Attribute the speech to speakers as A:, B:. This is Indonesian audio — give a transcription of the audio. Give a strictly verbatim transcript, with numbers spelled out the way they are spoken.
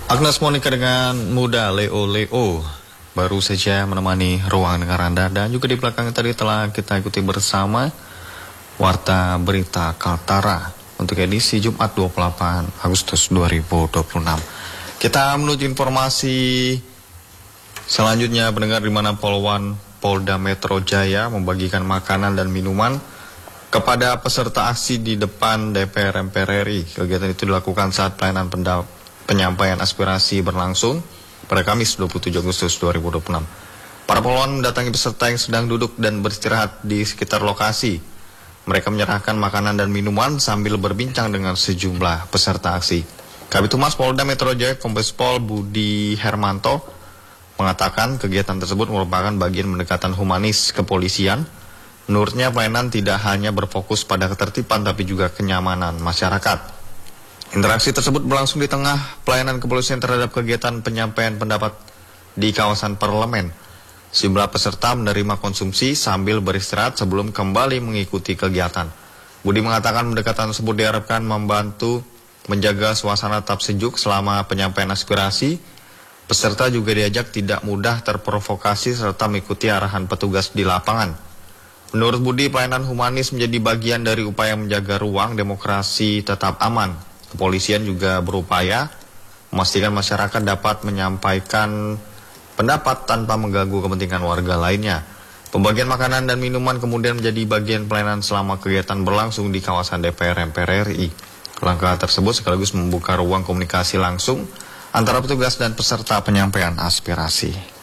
A: Agnes Monica dengan muda Leo Leo baru saja menemani ruang dengar Anda, dan juga di belakang tadi telah kita ikuti bersama Warta Berita Kaltara untuk edisi Jumat dua puluh delapan Agustus dua ribu dua puluh enam. Kita menuju informasi selanjutnya, pendengar, di mana Polwan Polda Metro Jaya membagikan makanan dan minuman kepada peserta aksi di depan D P R M P R R I. Kegiatan itu dilakukan saat pelayanan pendapat penyampaian aspirasi berlangsung pada Kamis dua puluh tujuh Agustus dua ribu dua puluh enam. Para polwan mendatangi peserta yang sedang duduk dan beristirahat di sekitar lokasi. Mereka menyerahkan makanan dan minuman sambil berbincang dengan sejumlah peserta aksi. Kabid Humas Polda Metro Jaya Kombes Pol Budi Hermanto mengatakan kegiatan tersebut merupakan bagian pendekatan humanis kepolisian. Menurutnya, pelayanan tidak hanya berfokus pada ketertiban tapi juga kenyamanan masyarakat. Interaksi tersebut berlangsung di tengah pelayanan kepolisian terhadap kegiatan penyampaian pendapat di kawasan parlemen. Sejumlah peserta menerima konsumsi sambil beristirahat sebelum kembali mengikuti kegiatan. Budi mengatakan pendekatan tersebut diharapkan membantu menjaga suasana tetap sejuk selama penyampaian aspirasi. Peserta juga diajak tidak mudah terprovokasi serta mengikuti arahan petugas di lapangan. Menurut Budi, pelayanan humanis menjadi bagian dari upaya menjaga ruang demokrasi tetap aman. Kepolisian juga berupaya memastikan masyarakat dapat menyampaikan pendapat tanpa mengganggu kepentingan warga lainnya. Pembagian makanan dan minuman kemudian menjadi bagian pelayanan selama kegiatan berlangsung di kawasan D P R M P R R I. Langkah tersebut sekaligus membuka ruang komunikasi langsung antara petugas dan peserta penyampaian aspirasi.